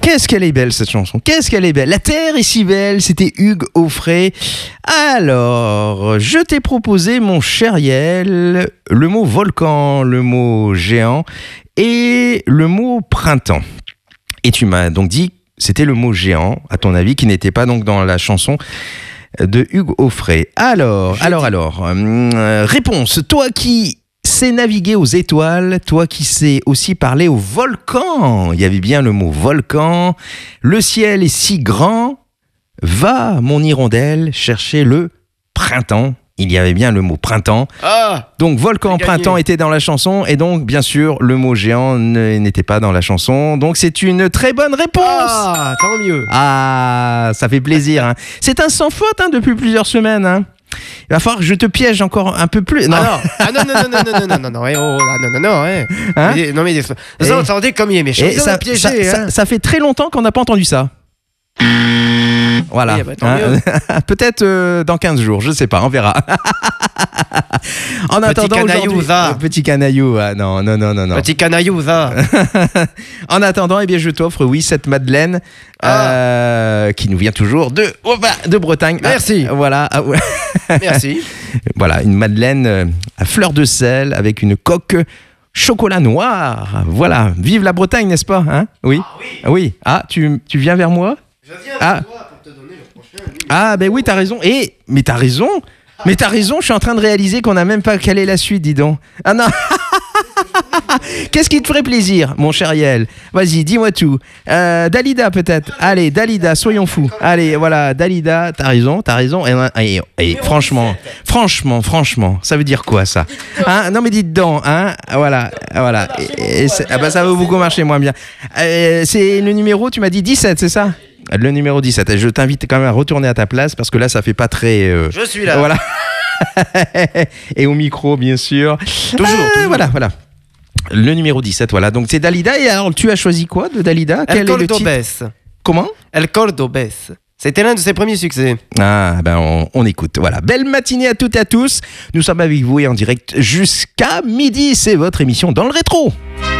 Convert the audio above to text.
Qu'est-ce qu'elle est belle cette chanson, qu'est-ce qu'elle est belle. La terre est si belle, c'était Hugues Aufray. Alors, je t'ai proposé, mon cher Yael, le mot volcan, le mot géant et le mot printemps. Et tu m'as donc dit c'était le mot géant, à ton avis, qui n'était pas donc dans la chanson de Hugues Aufray. Alors, réponse, toi qui sais naviguer aux étoiles, toi qui sais aussi parler au volcan, il y avait bien le mot volcan, le ciel est si grand, va, mon hirondelle, chercher le printemps. Il y avait bien le mot printemps. Ah, donc volcan, printemps était dans la chanson et donc bien sûr le mot géant n'était pas dans la chanson. Donc c'est une très bonne réponse. Ah, tant mieux. Ah, ça fait plaisir. Hein. C'est un sans faute depuis plusieurs semaines. Hein. Il va falloir que je te piège encore un peu plus. Non. Ah non, ça entendait comme il est méchant. Ça fait très longtemps qu'on n'a pas entendu ça. Voilà. Oui, bah, peut-être dans 15 jours, je sais pas, on verra. En attendant, petit canaillou, non. Petit canaillou, ça. En attendant, eh bien, je t'offre, oui, cette madeleine qui nous vient toujours de Bretagne. Merci. Voilà. Merci. Voilà, une madeleine à fleur de sel avec une coque chocolat noir. Voilà, vive la Bretagne, n'est-ce pas, hein? Oui. Ah oui. Ah, tu viens vers moi? Je viens vers toi pour te donner le prochain. Ah, ben oui, t'as raison. Mais t'as raison. Je suis en train de réaliser qu'on n'a même pas calé la suite, dis donc. Ah non. Qu'est-ce qui te ferait plaisir, mon cher Yael? Vas-y, dis-moi tout. Dalida, peut-être. Allez, Dalida, soyons fous. Allez, voilà, Dalida, t'as raison. Et franchement, ça veut dire quoi, ça? Hein? Non, mais dites donc, hein? Voilà. Ça va beaucoup marcher moins bien. C'est le numéro, tu m'as dit 17, c'est ça? Le numéro 17. Je t'invite quand même à retourner à ta place parce que là, ça fait pas très... Je suis là. Voilà. Et au micro, bien sûr. Toujours. Voilà. Le numéro 17, voilà. Donc, c'est Dalida. Et alors, tu as choisi quoi de Dalida? Quel est le titre? Comment? El Cordobés. C'était l'un de ses premiers succès. Ah, ben on écoute. Voilà. Belle matinée à toutes et à tous. Nous sommes avec vous et en direct jusqu'à midi. C'est votre émission Dans le Rétro.